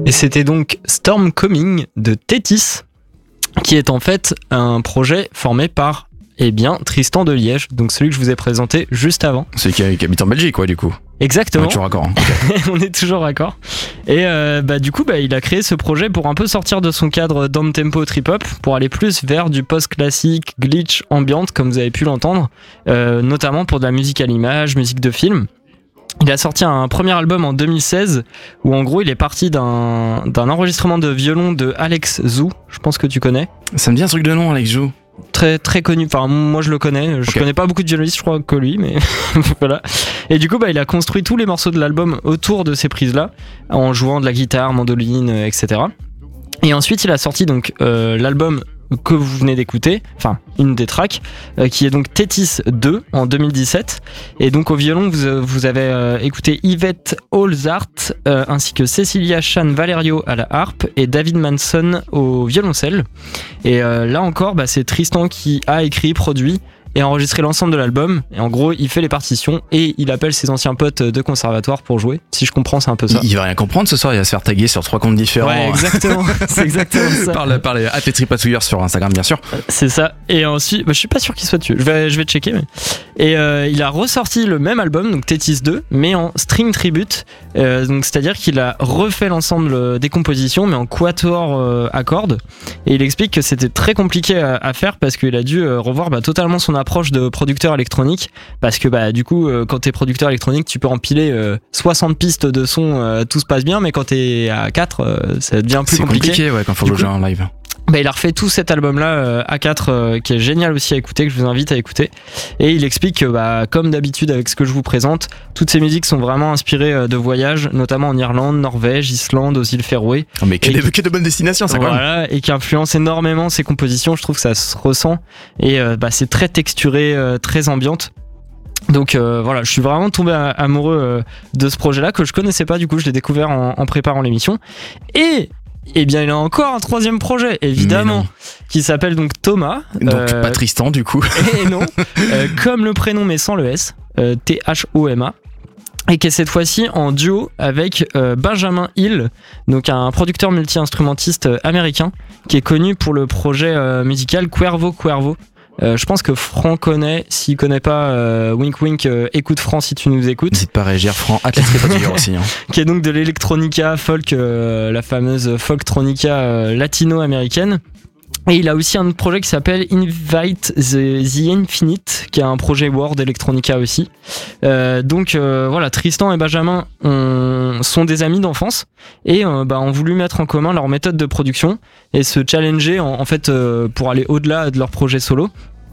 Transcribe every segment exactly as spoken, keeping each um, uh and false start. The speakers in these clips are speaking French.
Et c'était donc Storm Coming de Tétis, qui est en fait un projet formé par, eh bien, Tristan de Liège, donc celui que je vous ai présenté juste avant. Celui qui, qui habite en Belgique, quoi, du coup. Exactement. On est toujours raccord. Hein. Okay. On est toujours raccord. Et euh, bah, du coup, bah, il a créé ce projet pour un peu sortir de son cadre down-tempo trip-hop, pour aller plus vers du post-classique, glitch, ambiante, comme vous avez pu l'entendre, euh, notamment pour de la musique à l'image, musique de film. Il a sorti un premier album en deux mille seize où en gros il est parti d'un, d'un enregistrement de violon de Alex Zou, je pense que tu connais. Ça me dit un truc de nom, Alex Zou. Très très connu, enfin moi je le connais, je okay. connais pas beaucoup de violonistes je crois que lui, mais voilà. Et du coup bah, il a construit tous les morceaux de l'album autour de ces prises là, en jouant de la guitare, mandoline, et cetera. Et ensuite il a sorti donc euh, l'album que vous venez d'écouter, enfin une des tracks, euh, qui est donc Tétis deux en deux mille dix-sept. Et donc au violon vous, vous avez euh, écouté Yvette Holzart euh, ainsi que Cecilia Chan Valerio à la harpe et David Manson au violoncelle. Et euh, là encore bah, c'est Tristan qui a écrit, produit et enregistré l'ensemble de l'album. Et en gros il fait les partitions et il appelle ses anciens potes de conservatoire pour jouer. Si je comprends, c'est un peu ça. Il va rien comprendre ce soir, il va se faire taguer sur trois comptes différents. Ouais, exactement. C'est exactement ça. par, le, par les at les tripatouilleurs sur Instagram, bien sûr. C'est ça. Et ensuite bah, je suis pas sûr qu'il soit dessus, je vais, je vais checker mais... Et euh, il a ressorti le même album, donc Tétis deux, mais en string tribute, euh, donc c'est-à-dire qu'il a refait l'ensemble des compositions mais en quatuor euh, à cordes. Et il explique que c'était très compliqué à, à faire parce qu'il a dû euh, revoir bah, totalement son approche de producteur électronique, parce que bah du coup euh, quand t'es producteur électronique tu peux empiler euh, soixante pistes de son, euh, tout se passe bien, mais quand t'es à quatre euh, ça devient plus c'est compliqué. C'est compliqué ouais, quand faut le jouer en live. Bah, il a refait tout cet album là euh, A quatre euh, qui est génial aussi à écouter, que je vous invite à écouter. Et il explique que bah, comme d'habitude avec ce que je vous présente, toutes ces musiques sont vraiment inspirées euh, de voyages, notamment en Irlande, Norvège, Islande, aux îles Féroé. Oh, mais quelle de, de bonne destination ça, voilà, quand même. Et qui influence énormément ses compositions, je trouve que ça se ressent. Et euh, bah, c'est très texturé, euh, très ambiante. Donc euh, voilà, je suis vraiment tombé amoureux euh, de ce projet là que je connaissais pas, du coup je l'ai découvert en, en préparant l'émission. Et Eh bien, il a encore un troisième projet, évidemment, qui s'appelle donc Thomas. Donc, euh, pas Tristan, du coup. Et non, euh, comme le prénom, mais sans le S, euh, T H O M A. Et qui est cette fois-ci en duo avec euh, Benjamin Hill, donc un producteur multi-instrumentiste euh, américain, qui est connu pour le projet euh, musical Cuervo Cuervo. Euh, je pense que Franck connaît, s'il connaît pas, euh, wink wink, euh, écoute Franck si tu nous écoutes. N'hésite pas à réagir, Franck, athlète pas aussi. Hein. Qui est donc de l'électronica folk, euh, la fameuse folktronica euh, latino-américaine. Et il a aussi un projet qui s'appelle Invite the, the Infinite, qui est un projet World Electronica aussi. Euh, donc euh, voilà, Tristan et Benjamin ont, sont des amis d'enfance et euh, bah, ont voulu mettre en commun leur méthode de production et se challenger en, en fait euh, pour aller au-delà de leur projet solo.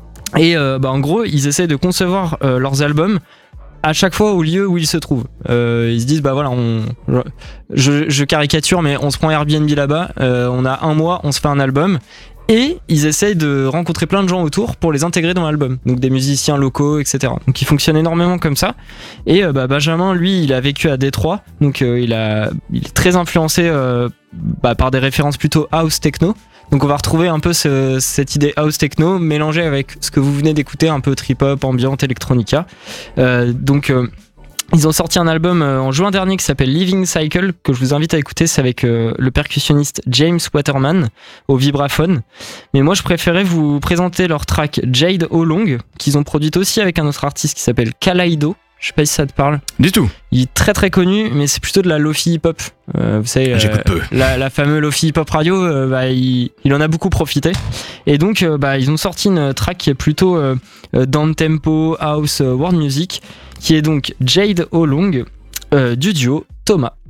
Et euh, bah, en gros, ils essaient de concevoir euh, leurs albums à chaque fois au lieu où ils se trouvent. Euh, ils se disent bah voilà, on, je, je caricature, mais on se prend Airbnb là-bas, euh, on a un mois, on se fait un album. Et ils essayent de rencontrer plein de gens autour pour les intégrer dans l'album, donc des musiciens locaux, et cetera. Donc ils fonctionnent énormément comme ça. Et euh, bah, Benjamin, lui, il a vécu à Détroit, donc euh, il, a, il est très influencé euh, bah, par des références plutôt house techno. Donc on va retrouver un peu ce, cette idée house techno mélangée avec ce que vous venez d'écouter, un peu trip-hop, ambiante, electronica. Euh, donc... Euh, Ils ont sorti un album en juin dernier qui s'appelle Living Cycle, que je vous invite à écouter. C'est avec euh, le percussionniste James Waterman au vibraphone. Mais moi je préférais vous présenter leur track Jade O'Long, qu'ils ont produite aussi avec un autre artiste qui s'appelle Kaleido. Je sais pas si ça te parle. Du tout. Il est très très connu, mais c'est plutôt de la lofi hip-hop. Euh, vous savez, J'écoute euh, peu. La, la fameuse lofi hip-hop radio, euh, bah, il, il en a beaucoup profité. Et donc, euh, bah, ils ont sorti une track qui est plutôt euh, down tempo, house, euh, world music, qui est donc Jade O'Long euh, du duo Thomas.